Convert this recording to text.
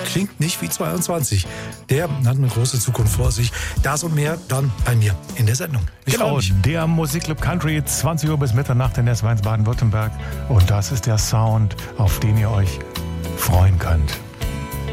klingt nicht wie 22. Der hat eine große Zukunft vor sich. Das und mehr dann bei mir in der Sendung. Genau, der Musikclub Country, 20 Uhr bis Mitternacht in S1 Baden-Württemberg. Und das ist der Sound, auf den ihr euch freuen könnt.